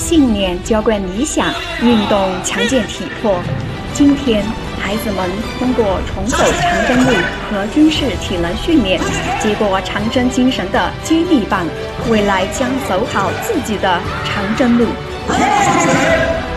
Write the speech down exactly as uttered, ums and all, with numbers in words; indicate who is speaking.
Speaker 1: 信念浇灌理想，运动强健体魄。今天，孩子们通过重走长征路和军事体能训练，接过长征精神的接力棒，未来将走好自己的长征路。